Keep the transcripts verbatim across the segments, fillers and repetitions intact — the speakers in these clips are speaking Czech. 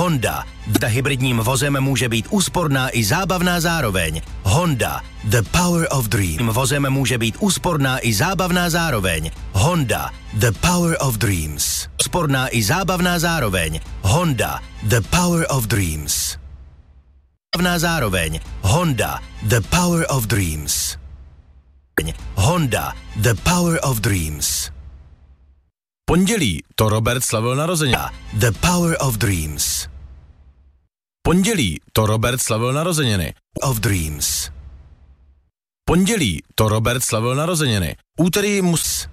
Honda. Ta hybridním vozem může být úsporná i zábavná zároveň. Honda. The Power of Dream. Vozem může být úsporná i zábavná zároveň. Honda. The Power of Dreams. Úsporná i zábavná zároveň. Honda. The Power of Dreams. Zábavná zároveň. Honda. The Power of Dreams. Honda. The Power of Dreams. Pondělí, to Robert slavil narozeniny. The Power of Dreams. Pondělí, to Robert slavil narozeniny. Of Dreams. Pondělí, to Robert slavil narozeniny. Úterý mus...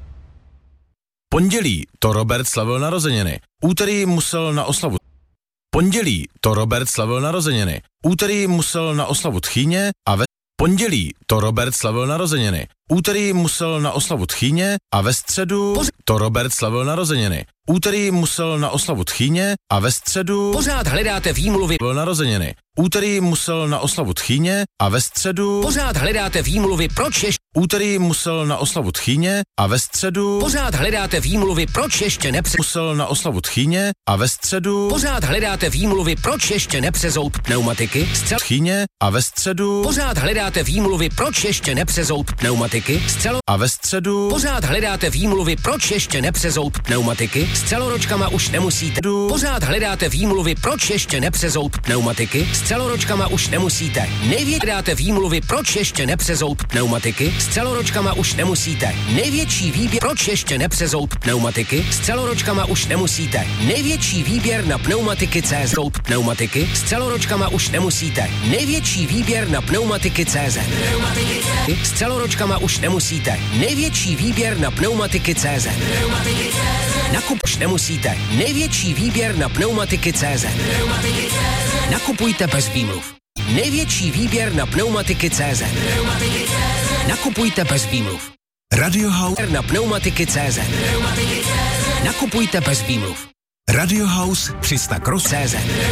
Pondělí, to Robert slavil narozeniny. Úterý musel na oslavu... Pondělí, to Robert slavil narozeniny. Úterý musel na oslavu tchýně a ve... Pondělí, to Robert slavil narozeniny. Úterý musel na oslavu tchýně a ve středu... To Robert slavil narozeniny. Úterý musel na oslavu tchýně a ve středu... Pořád hledáte výmluvy... Narozeniny. Úterý musel na oslavu tchýně a ve středu... Pořád hledáte výmluvy, proč ještě... Úterý musel na oslavu tchýně a ve středu... Pořád hledáte výmluvy, proč ještě nepře... Musel na oslavu tchýně a ve středu... Pořád hledáte výmluvy, proč ještě nepřezout pneumatiky? Zcel... Tchýně a ve středu... Pořád hledáte výmluvy, proč ještě nepřezout pneumatiky? Zcelo... A ve středu... Pořád hledáte výmluvy, proč ještě nepřezout pneumatiky? S celoročkama už nemusíte. Pořád hledáte výmluvy, proč ještě nepřezout pneumatiky? S celoročkama už nemusíte. Největší hledáte výmluvy, proč ještě nepřezout pneumatiky? S celoročkama už nemusíte. Největší výběr, proč ještě nepřezout pneumatiky? S celoročkama už nemusíte. Největší výběr na pneumatiky C Z. Pneumatiky s celoročkama už nemusíte. Největší výběr na pneumatiky C Z. S celoročkama už nemusíte. Největší výběr na pneumatiky C Z. Nakup už nemusíte. Největší výběr na pneumatiky C Z. Nakupujte bez výmluv. Největší výběr na pneumatiky C Z. Nakupujte bez výmluv. Radio House na pneumatiky C Z. Nakupujte bez výmluv. Radio House tři sta Cross C Z.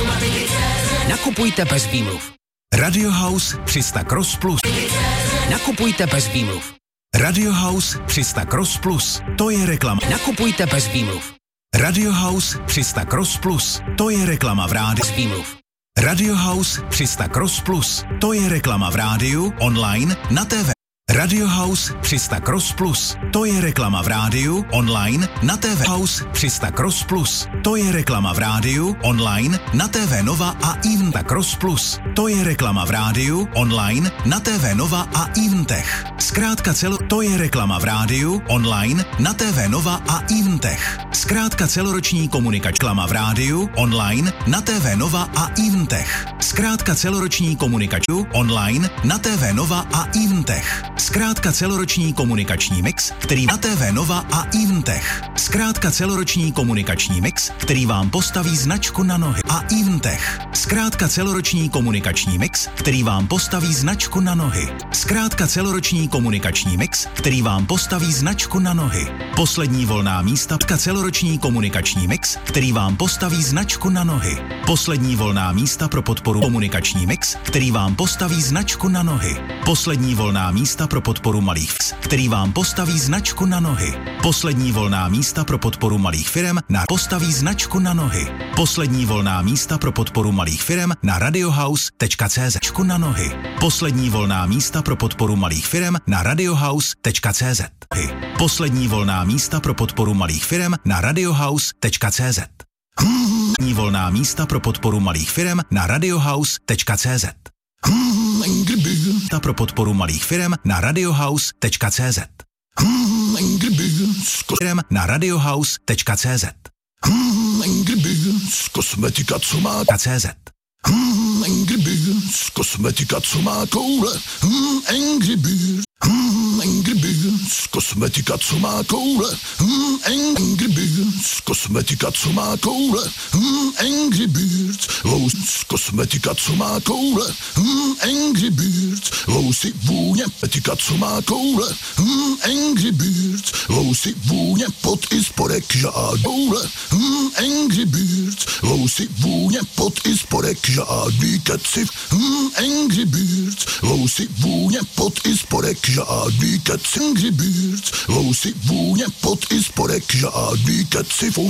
Nakupujte bez výmluv. Radio House tři sta Cross Plus. Nakupujte bez výmluv. Radio House tři sta Cross Plus, to je reklama. Nakupujte bez výmluv. Radio House tři sta Cross Plus, to je reklama v rádiu. Bez výmluv. Radio House tři sta Cross Plus, to je reklama v rádiu, online, na T V. Radio House tři sta Cross Plus, to je reklama v rádiu, online, na T V. House tři sta Cross Plus, to je reklama v rádiu, online, na T V Nova a Eventa Cross Plus, to je reklama v rádiu, online, na T V Nova a Eventech. Zkrátka celo, to je reklama v rádiu, online, na T V Nova a Eventech. Zkrátka celoroční komunikační reklama v rádiu, online, na T V Nova a Eventech. Zkrátka celoroční komunikační online, na T V Nova a Eventech. Zkrátka celoroční komunikační mix, který na T V Nova a Eventech. Zkrátka celoroční komunikační mix, který vám postaví značku na nohy a Eventech. Zkrátka celoroční komunikační mix, který vám postaví značku na nohy. Zkrátka celoroční komunikační mix, který vám postaví značku na nohy. Poslední volná místa. Celoroční komunikační mix, který vám postaví značku na nohy. Poslední volná místa pro podporu komunikační mix, který vám postaví značku na nohy. Poslední volná místa pro podporu malých firm, který vám postaví značku na nohy. Poslední volná místa pro podporu malých firm na postaví značku na nohy. Poslední volná místa pro podporu malých firm na radiohouse tečka cé zet na nohy. Poslední volná místa pro podporu malých firm na radiohouse tečka cé zet. Poslední volná místa pro podporu malých firm na radiohouse tečka cé zet. Poslední volná místa pro podporu malých firm na radiohouse tečka cé zet. Pro podporu malých firm na radiohouse tečka cé zet. Firm na radiohouse tečka cé zet. Kosmetika, co má cé zet. Angry Birds, kosmetika, co má koule. Angry Birds, Angry Birds, kosmetika, co má koule. Angry Birds, kosmetika, co má koule. Angry Birds, lousy, kosmetika, co má koule. Angry Birds, lousy, vůně, kosmetika, co má koule. Angry Birds, lousy, vůně, pod i spodek, žádnoule. Angry Birds, lousy, vůně, pod i spodek, žádný keci. Angry Birds, lousy, vůně, pod i spodek, žádný keci. Angry Birds, lousy, vůně, pod i spodek, žádný keci.